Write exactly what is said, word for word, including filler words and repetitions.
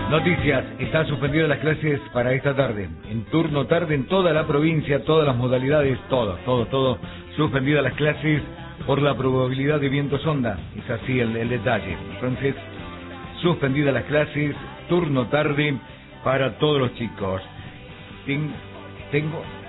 Noticias, están suspendidas las clases para esta tarde. En turno tarde en toda la provincia, todas las modalidades, todo, todo, todo. Suspendidas las clases por la probabilidad de viento sonda. Es así el, el detalle. Entonces, suspendidas las clases, turno tarde para todos los chicos. Ten, tengo...